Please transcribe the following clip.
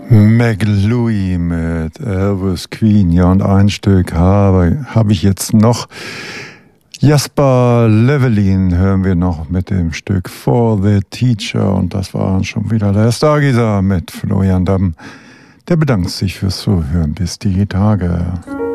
Meg Louie mit Elvis Queen. Ja, und ein Stück habe ich jetzt noch. Jasper Llewellyn hören wir noch mit dem Stück For the Teacher. Und das war schon wieder der Stargazer mit Florian Damm. Der bedankt sich fürs Zuhören. Bis die Tage.